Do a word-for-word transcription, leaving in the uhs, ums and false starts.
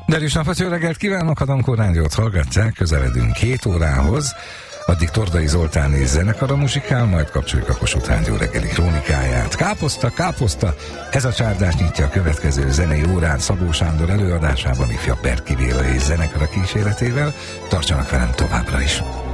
Derűs napot, jó reggelt kívánok, Adankó Rádiót hallgatják, közeledünk két órához. Addig Tordai Zoltán és zenekara muzsikál, majd kapcsoljuk a Kossuth Rádió reggeli krónikáját. Káposzta, káposzta! Ez a csárdás nyitja a következő zenei órán Szabó Sándor előadásában ifjabb Berki Béla és zenekara kíséretével. Tartsanak velem továbbra is!